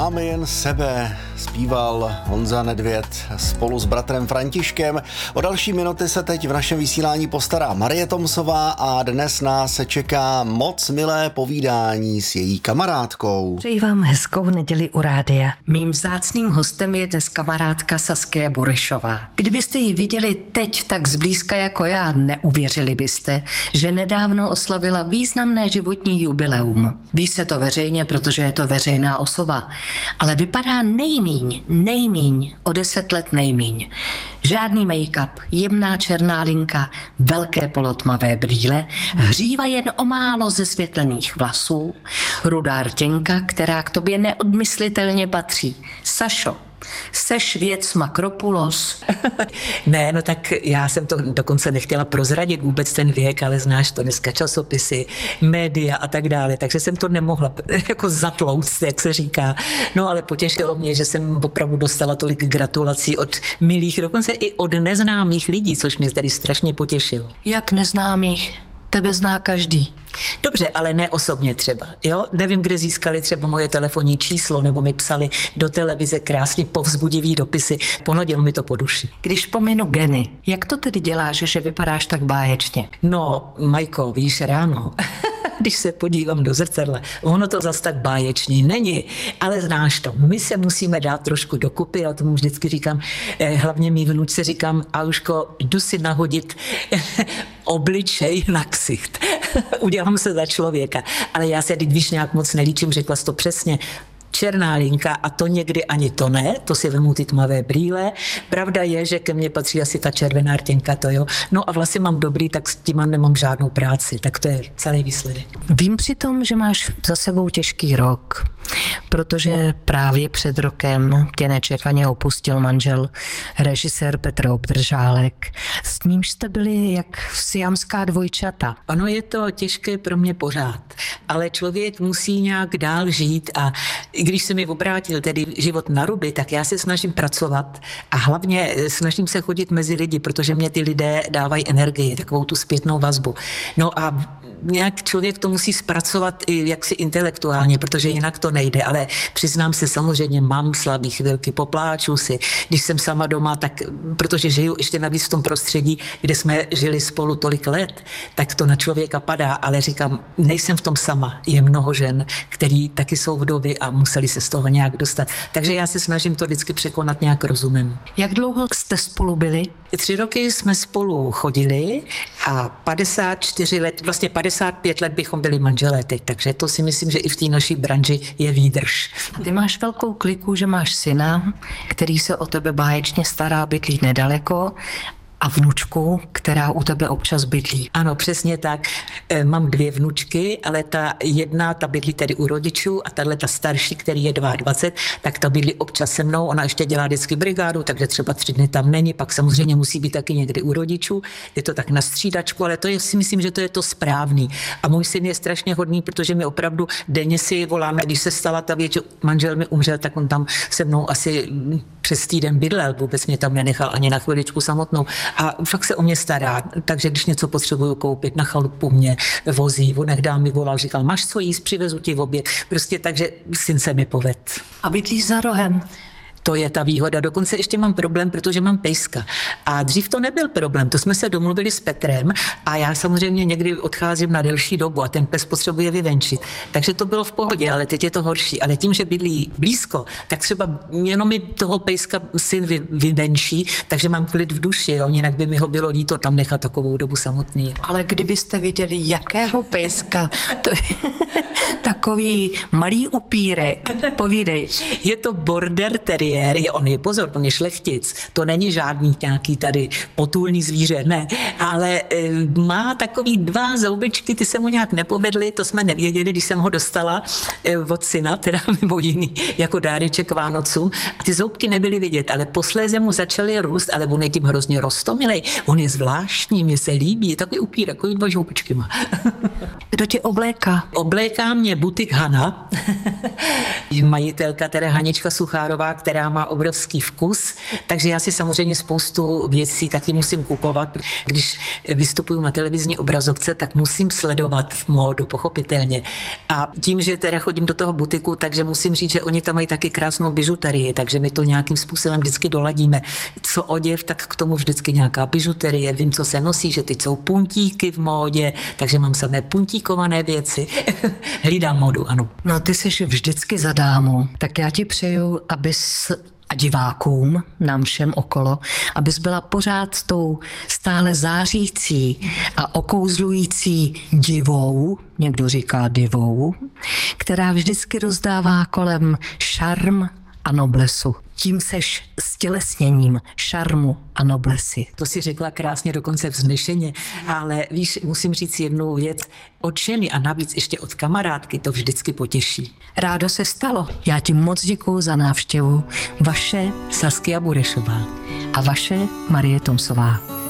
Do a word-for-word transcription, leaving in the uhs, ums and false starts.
Máme jen sebe, zpíval Honza Nedvěd spolu s bratrem Františkem. O další minuty se teď v našem vysílání postará Marie Tomsová a dnes nás čeká moc milé povídání s její kamarádkou. Přeji vám hezkou neděli u rádia. Mým vzácným hostem je dnes kamarádka Saskia Burešová. Kdybyste ji viděli teď tak zblízka jako já, neuvěřili byste, že nedávno oslavila významné životní jubileum. Ví se to veřejně, protože je to veřejná osoba, ale vypadá nejmíň, nejmíň, o deset let nejmíň. Žádný make-up, jemná černá linka, velké polotmavé brýle, hříva jen o málo zesvětlených vlasů, rudá rtěnka, která k tobě neodmyslitelně patří. Sašo, seš věc Makropulos. Ne, no tak já jsem to dokonce nechtěla prozradit vůbec ten věk, ale znáš to dneska časopisy, média a tak dále, takže jsem to nemohla jako zatlouct, jak se říká. No ale potěšilo mě, že jsem opravdu dostala tolik gratulací od milých, dokonce i od neznámých lidí, což mě tady strašně potěšilo. Jak neznámých? Tebe zná každý. Dobře, ale ne osobně třeba, jo? Nevím, kde získali třeba moje telefonní číslo, nebo mi psali do televize krásně povzbudivý dopisy. Pohladilo mi to po duši. Když pominu geny, jak to tedy děláš, že vypadáš tak báječně? No, Majko, víš, ráno, když se podívám do zrcadla, ono to zas tak báječný není, ale znáš to, my se musíme dát trošku dokupy, já tomu vždycky říkám, eh, hlavně mý vnučce říkám, Aluško, jdu si nahodit obličej na ksicht. Udělám se za člověka, ale já se, když nějak moc nelíčím, řekla jsi to přesně, černá linka a to někdy ani to ne, to si vemu ty tmavé brýle. Pravda je, že ke mně patří asi ta červená rtěnka, to jo. No a vlasy mám dobrý, tak s tím nemám žádnou práci, tak to je celý výsledek. Vím přitom, že máš za sebou těžký rok, protože právě před rokem tě nečekaně opustil manžel, režisér Petr Obdržálek. S nímž jste byli jak siamská dvojčata. Ano, je to těžké pro mě pořád, ale člověk musí nějak dál žít a i když se mi obrátil tedy život na ruby, tak já se snažím pracovat a hlavně snažím se chodit mezi lidi, protože mě ty lidé dávají energii, takovou tu zpětnou vazbu. No a nějak člověk to musí zpracovat i jaksi intelektuálně, protože jinak to nejde, ale přiznám se, samozřejmě mám slabý chvilky, popláču si, když jsem sama doma, tak protože žiju ještě navíc v tom prostředí, kde jsme žili spolu tolik let, tak to na člověka padá, ale říkám, nejsem v tom sama, je mnoho žen, který taky jsou vdovy a museli se z toho nějak dostat. Takže já se snažím to vždycky překonat nějak rozumem. Jak dlouho jste spolu byli? Tři roky jsme spolu chodili a padesát čtyři let, vlastně padesát pět let bychom byli manželé teď, takže to si myslím, že i v té naší branži je výdrž. A ty máš velkou kliku, že máš syna, který se o tebe báječně stará, bydlí nedaleko, a vnučku, která u tebe občas bydlí. Ano, přesně tak. E, mám dvě vnučky, ale ta jedna, ta bydlí tedy u rodičů a tahle ta starší, který je dvacet dva, tak ta bydlí občas se mnou. Ona ještě dělá vždycky brigádu, takže třeba tři dny tam není, pak samozřejmě musí být taky někdy u rodičů. Je to tak na střídačku, ale to je, si myslím, že to je to správný. A můj syn je strašně hodný, protože mi opravdu denně si voláme. Když se stala ta věc, že manžel mi umřel, tak on tam se mnou asi přes týden bydlel, vůbec mě tam nenechal ani na chviličku samotnou. A fakt se o mě stará, takže když něco potřebuju koupit, na chalupu mě vozí, onech mi volal, říkal, máš co jíst, přivezu ti v oběd. Prostě takže syn se mi poved. A bydlí za rohem. To je ta výhoda. Dokonce ještě mám problém, protože mám pejska. A dřív to nebyl problém. To jsme se domluvili s Petrem a já samozřejmě někdy odcházím na delší dobu a ten pes potřebuje vyvenčit. Takže to bylo v pohodě, ale teď je to horší. Ale tím, že bydlí blízko, tak třeba jenom mi toho pejska syn vy, vyvenčí, takže mám klid v duši. Jo? Jinak by mi ho bylo líto tam nechat takovou dobu samotný. Ale kdybyste viděli, jakého pejska, to je takový malý upírek. Povídej. Je to border terrier. On je, pozor, on je šlechtic, to není žádný nějaký tady potulný zvíře, ne, ale e, má takový dva zoubičky, ty se mu nějak nepovedly, to jsme nevěděli, když jsem ho dostala e, od syna, teda mimo jiný, jako dáreček Vánocům. Ty zoubky nebyly vidět, ale posléze mu začaly růst, ale on je tím hrozně roztomilej, on je zvláštní, mně se líbí, je takový upír, takový dva žoubičky má. Kdo tě obléká? Obléká mě butik Hana, majitelka, teda Hanička Suchárová, která žena má obrovský vkus, takže já si samozřejmě spoustu věcí taky musím kupovat. Když vystupuju na televizní obrazovce, tak musím sledovat módu, pochopitelně. A tím, že teda chodím do toho butiku, takže musím říct, že oni tam mají taky krásnou bižuterii, takže my to nějakým způsobem vždycky doladíme. Co oděv, tak k tomu vždycky nějaká bižuterie. Vím, co se nosí, že teď jsou puntíky v módě, takže mám samé puntíkované věci. Hlídám módu, ano. No ty jsi vždycky za dámu, tak já ti přeju, abys a divákům, nám všem okolo, abys byla pořád tou stále zářící a okouzlující divou, někdo říká divou, která vždycky rozdává kolem šarm a noblesu. Tím seš stělesněním šarmu a noblesy. To si řekla krásně, dokonce vznešeně, ale víš, musím říct jednu věc. Od ženy a navíc ještě od kamarádky to vždycky potěší. Rádo se stalo. Já ti moc děkuju za návštěvu. Vaše Saskia Burešová a vaše Marie Tomsová.